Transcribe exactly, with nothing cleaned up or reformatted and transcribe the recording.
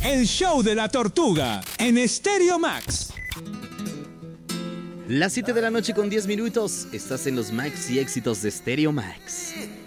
El show de la tortuga en Stereo Max. Las siete de la noche con diez minutos. Estás en los Max y éxitos de Stereo Max.